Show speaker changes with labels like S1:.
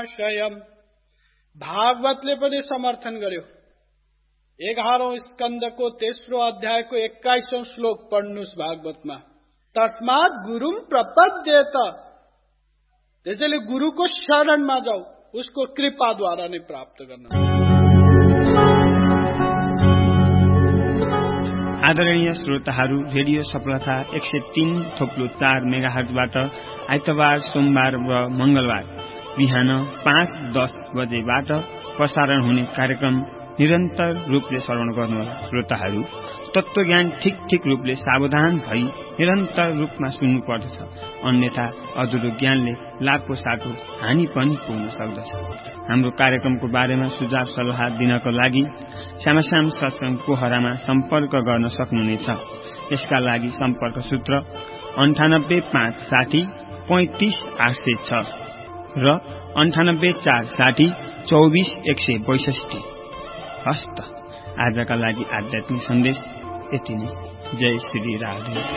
S1: महाशयम। भागवतले पनि समर्थन गर्यो। 11औं स्कन्धको 3रो अध्यायको 21औं श्लोक पढ्नुस् भागवतमा। तस्मात् गुरुम प्रपद्येत, त्यसैले गुरुको शरणमा जाऊ, उसको कृपाद्वारा नै प्राप्त गर्न।
S2: आदरणीय श्रोताहरू, रेडियो सफलता 103.4 मेगाहर्जबाट आइतबार, सोमबार र मंगलबार बिहान 5:10 बजेबाट प्रसारण हुने कार्यक्रम निरन्तर रूपले श्रवण गर्नुहोला। श्रोताहरू, तत्त्वज्ञान ठीक रूपले सावधान भई निरन्तर रूपमा सुन्नु पर्दछ, अन्यथा अधुरो ज्ञानले लाखको साटो हानि पनि पुग्न सक्दछ। हाम्रो कार्यक्रमको बारेमा सुझाव सल्लाह दिनको लागि श्यामश्याम सत्संग पोखरामा सम्पर्क गर्न सक्नुहुनेछ। यसका लागि सम्पर्क सूत्र 9856 35806 र 9846 24162। हस्त आजका लागि आध्यात्मिक सन्देश यति नै। जय श्री राधे।